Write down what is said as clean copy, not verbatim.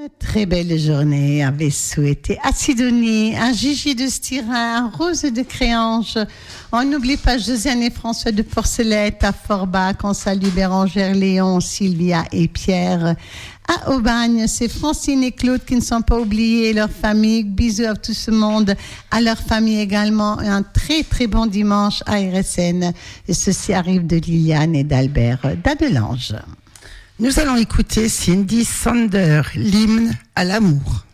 Une très belle journée avait souhaité à Sidonie, à Gigi de Styrin, à Rose de Créange. On n'oublie pas Josiane et François de Porcelette, à Forbach. On salue Bérangère, Léon, Sylvia et Pierre. À Aubagne, c'est Francine et Claude qui ne sont pas oubliés, leur famille. Bisous à tout ce monde, à leur famille également. Un très très bon dimanche à RSN. Et ceci arrive de Liliane et d'Albert d'Adelange. Nous allons écouter Cindy Sander, l'hymne à l'amour.